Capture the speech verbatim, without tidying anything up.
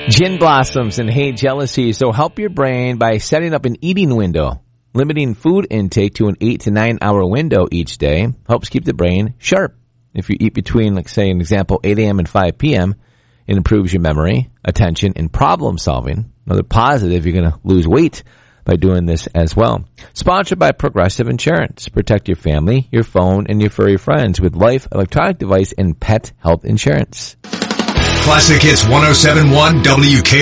Gin Blossoms and Hey Jealousy. So help your brain by setting up an eating window. Limiting food intake to an eight to nine hour window each day helps keep the brain sharp. If you eat between, like say, an example, eight a.m. and five p.m., it improves your memory, attention, and problem solving. Another positive, you're going to lose weight by doing this as well. Sponsored by Progressive Insurance. Protect your family, your phone, and your furry friends with life, electronic device, and pet health insurance. Classic Hits one oh seven point one W K